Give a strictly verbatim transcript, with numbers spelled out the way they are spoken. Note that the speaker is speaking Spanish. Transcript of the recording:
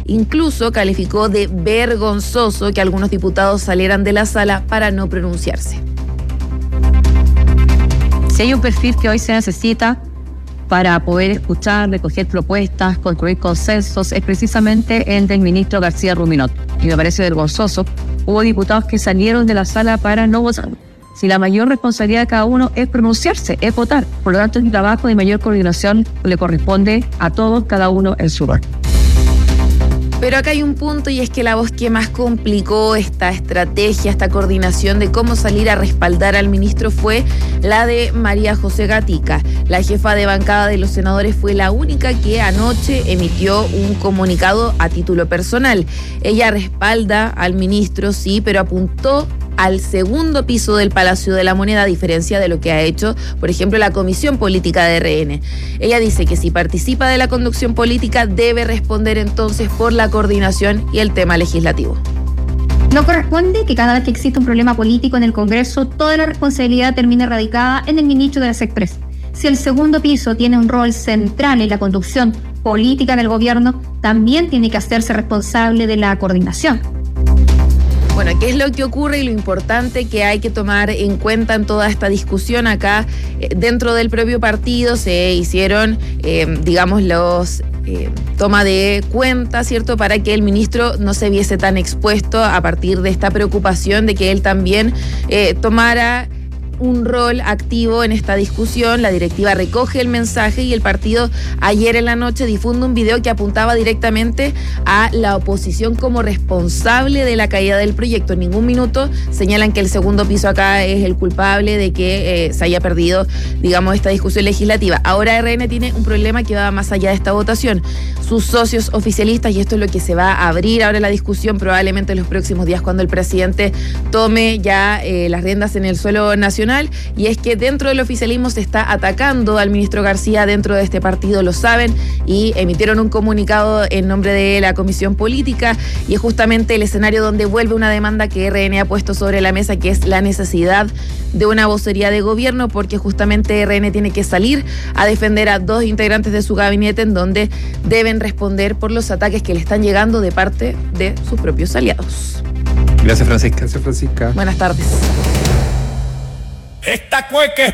Incluso calificó de vergonzoso que algunos diputados salieran de la sala para no pronunciarse. Si hay un perfil que hoy se necesita para poder escuchar, recoger propuestas, construir consensos, es precisamente el del ministro García Ruminot. Y me parece vergonzoso. Hubo diputados que salieron de la sala para no votar. Si la mayor responsabilidad de cada uno es pronunciarse, es votar. Por lo tanto, el trabajo de mayor coordinación le corresponde a todos, cada uno en su rol. Pero acá hay un punto, y es que la voz que más complicó esta estrategia, esta coordinación de cómo salir a respaldar al ministro fue la de María José Gatica. La jefa de bancada de los senadores fue la única que anoche emitió un comunicado a título personal. Ella respalda al ministro, sí, pero apuntó al segundo piso del Palacio de la Moneda, a diferencia de lo que ha hecho, por ejemplo, la Comisión Política de R N. Ella dice que si participa de la conducción política debe responder entonces por la coordinación y el tema legislativo. No corresponde que cada vez que existe un problema político en el Congreso, toda la responsabilidad termine radicada en el ministro de las Express. Si el segundo piso tiene un rol central en la conducción política del gobierno, también tiene que hacerse responsable de la coordinación. Bueno, ¿qué es lo que ocurre y lo importante que hay que tomar en cuenta en toda esta discusión? Acá, eh, dentro del propio partido se hicieron, eh, digamos, los eh, toma de cuenta, ¿cierto?, para que el ministro no se viese tan expuesto a partir de esta preocupación de que él también eh, tomara un rol activo en esta discusión. La directiva recoge el mensaje y el partido ayer en la noche difunde un video que apuntaba directamente a la oposición como responsable de la caída del proyecto. En ningún minuto señalan que el segundo piso acá es el culpable de que eh, se haya perdido, digamos, esta discusión legislativa. Ahora R N tiene un problema que va más allá de esta votación. Sus socios oficialistas, y esto es lo que se va a abrir ahora la discusión probablemente en los próximos días cuando el presidente tome ya eh, las riendas en el suelo nacional, y es que dentro del oficialismo se está atacando al ministro García. Dentro de este partido lo saben y emitieron un comunicado en nombre de la Comisión Política, y es justamente el escenario donde vuelve una demanda que R N ha puesto sobre la mesa, que es la necesidad de una vocería de gobierno, porque justamente R N tiene que salir a defender a dos integrantes de su gabinete en donde deben responder por los ataques que le están llegando de parte de sus propios aliados. Gracias, Francisca. Gracias, Francisca. Buenas tardes. Esta cueca es